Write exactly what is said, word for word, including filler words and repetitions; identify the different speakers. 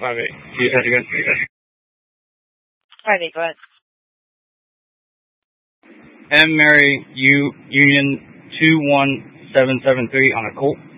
Speaker 1: five eight. Can you touch again?
Speaker 2: five eight, go ahead.
Speaker 1: M. Mary U Union two one seven seven three on a Colt.